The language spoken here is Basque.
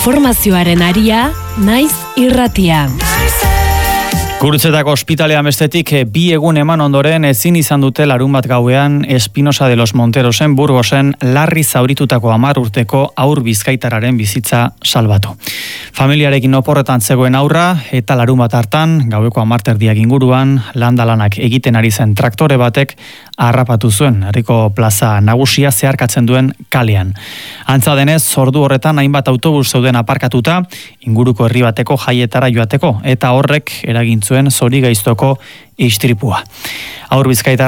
Informazioaren aria, naiz irratia. Gurutzetako ospitalean bestetik 2 egun eman ondoren ezin izan dute larunbat gauean Espinosa de los Monterosen Burgosen larri zauritutako 10 urteko haur bizkaitarraren bizitza salbatu. Familiarekin oporretan zegoen haurra eta larunbat hartan gaueko 10 inguruan landalanak egiten ari zen traktore batek harrapatu zuen herriko plaza nagusia zeharkatzen duen kalean. Antza denez, ordu horretan hainbat autobus zeuden aparkatuta inguruko herri bateko jaietara joateko eta horrek eragin zuen zorigaiztoko istripua. Haur bizkaitar